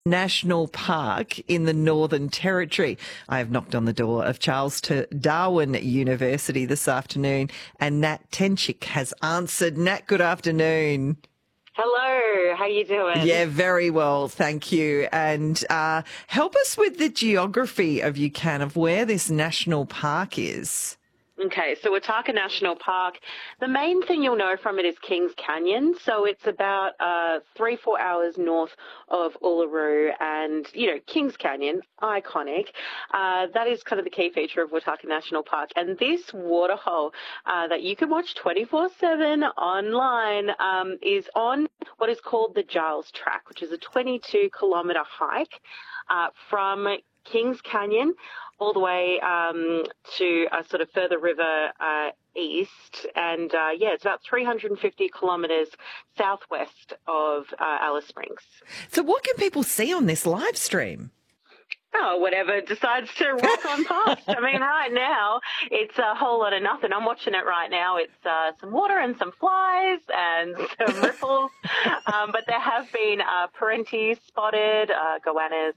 National Park in the Northern Territory. I have knocked on the door of Charles Darwin University this afternoon, and Nat Tenchik has answered. Nat, good afternoon. Hello, how you doing? Yeah, very well, thank you. And help us with the geography, if you can, of where this national park is. Okay, so Wataka National Park, the main thing you'll know from it is Kings Canyon. So it's about 3-4 hours north of Uluru, and, Kings Canyon, iconic. That is kind of the key feature of Wataka National Park. And this waterhole that you can watch 24/7 online is on what is called the Giles Track, which is a 22-kilometre hike from Kings Canyon all the way to a sort of further river east. And, it's about 350 kilometres southwest of Alice Springs. So what can people see on this live stream? Oh, whatever decides to rock on past. I mean, right now, it's a whole lot of nothing. I'm watching it right now. It's some water and some flies and some ripples. But there have been parentes spotted, goannas,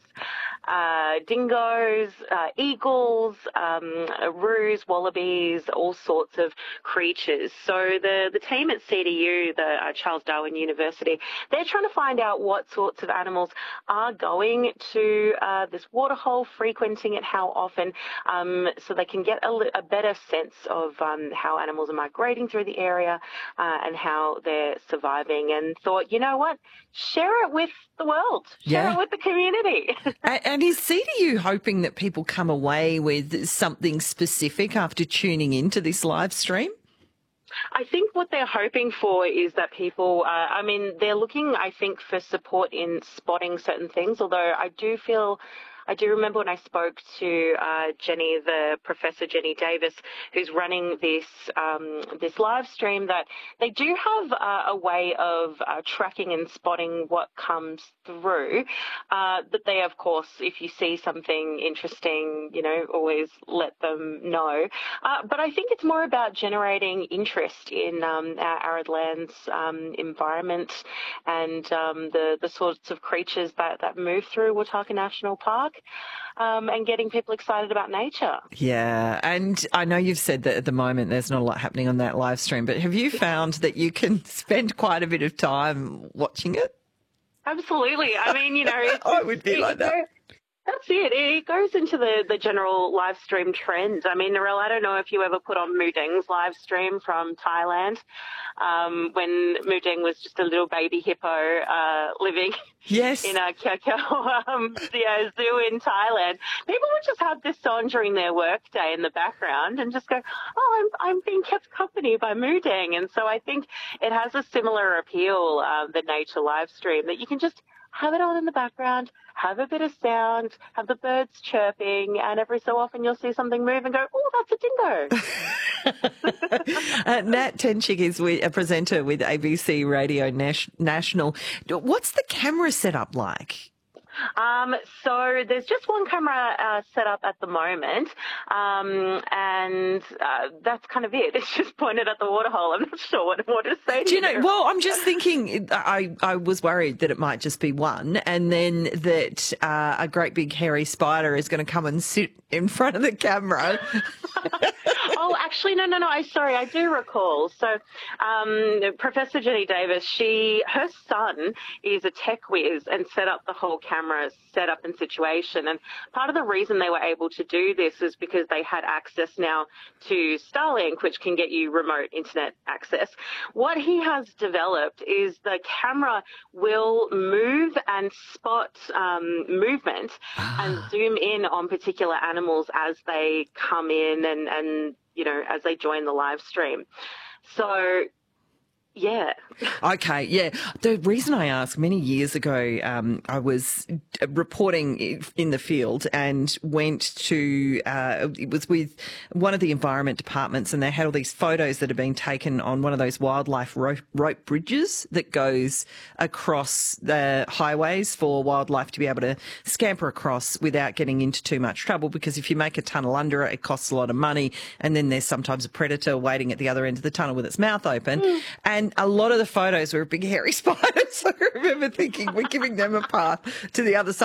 dingoes, eagles, roos, wallabies, all sorts of creatures. So the team at CDU, the Charles Darwin University, they're trying to find out what sorts of animals are going to this waterhole, frequenting it, how often, so they can get a better sense of how animals are migrating through the area and how they're surviving. And thought, you know what, share it with the world, share it with the community. And is CDU hoping that people come away with something specific after tuning into this live stream? I think what they're hoping for is that people, they're looking, I think, for support in spotting certain things, although I do remember when I spoke to Professor Jenny Davis, who's running this live stream, that they do have a way of tracking and spotting what comes through. That they, of course, if you see something interesting, always let them know. But I think it's more about generating interest in our arid lands environment and the sorts of creatures that move through Wataka National Park. And getting people excited about nature. Yeah, and I know you've said that at the moment there's not a lot happening on that live stream, but have you found that you can spend quite a bit of time watching it? Absolutely. I mean, I would be like that. That's it. It goes into the general live stream trend. I mean, Narelle, I don't know if you ever put on Moodeng's live stream from Thailand, when Moodeng was just a little baby hippo living in a zoo in Thailand. People would just have this on during their work day in the background and just go, oh, I'm being kept company by Moodeng. And so I think it has a similar appeal, the nature live stream, that you can just have it on in the background, have a bit of sound, have the birds chirping, and every so often you'll see something move and go, oh, that's a dingo. Nat Tenchik is a presenter with ABC Radio National. What's the camera setup like? So there's just one camera set up at the moment, and that's kind of it. It's just pointed at the waterhole. I'm not sure what to say. Do you know? Well, I'm just thinking. I was worried that it might just be one, and then that a great big hairy spider is going to come and sit in front of the camera. Oh, actually, no. I do recall. So, Professor Jenny Davis, her son is a tech whiz and set up the whole camera setup and situation. And part of the reason they were able to do this is because they had access now to Starlink, which can get you remote internet access. What he has developed is the camera will move and spot movement and zoom in on particular animals as they come in and as they join the live stream. So, yeah. Okay, yeah. The reason I asked, many years ago, I was reporting in the field and went to, it was with one of the environment departments, and they had all these photos that had been taken on one of those wildlife rope bridges that goes across the highways for wildlife to be able to scamper across without getting into too much trouble, because if you make a tunnel under it, it costs a lot of money, and then there's sometimes a predator waiting at the other end of the tunnel with its mouth open. And And a lot of the photos were big hairy spiders. So I remember thinking, we're giving them a path to the other side.